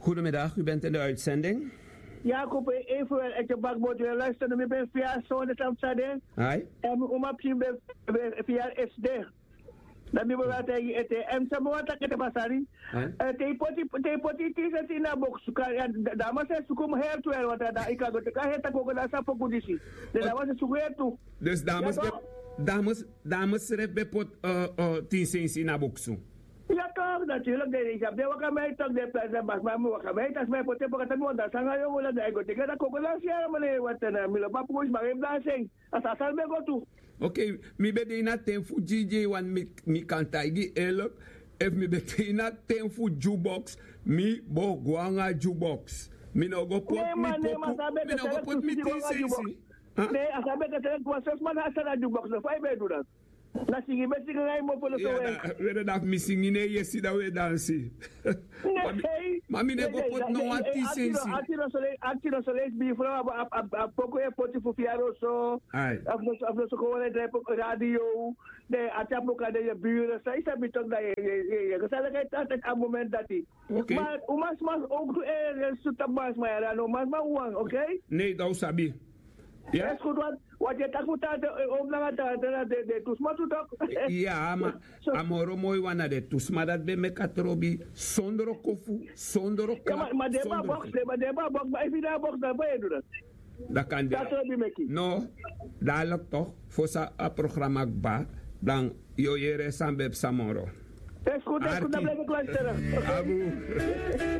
Goedemiddag, u bent in de uitzending. Jacob, even uit je bakboot weer luisteren. Ik ben via zo'n Tamsade. Hi. En om via SD. Dan hebben we het en ze moeten het basari. Te poti tisa tina box. Dames en ze komen her toe wat daar ik ga het kan het ook dat sa pokudisi. De dames en ze her toe. Dus dames rep be pot tien na boxu. Ja toch natuurlijk de ik heb de wat mij toch de plaats bas maar wat mij tas mij pote pote mo da sanga yo wala de go te ga ko la sia mane wat na mi lo papu is maar em dancing. Asa sal me go toe. Oké, mi be de na ten fu DJ wan mi kan taigi elok. If mi be de na ten fu jukebox, mi bo guanga jukebox. Mi no go pot mi tien. Nee, asabe que te ko sos man asa na jukebox no fai be do dat. Na singi be singi ngai mo polo so we dat missing in ye si da we dansi. Mami ne go pot no anti Actino soleil bi fro a poco e poti fu fiaro so. Afno so ko le radio de atapo ka de bureau sa isa bitok da ye ko sala kay tatak a moment dati. Maar umas ook to e su tabas ma era no mas uang, okay? Nee, dat sabi. Ja, is goed wat je tak moet ook naar de toesma toe toch? Ja, maar amoro mooi wana de toesma dat be me katrobi zonder kofu, zonder kap. Ja, maar de box, maar even de box dan je doet dat. Dat kan de. No, dadelijk toch voor sa programma ba dan yo yere sambe samoro. Is goed, dan blijf ik luisteren. Abu.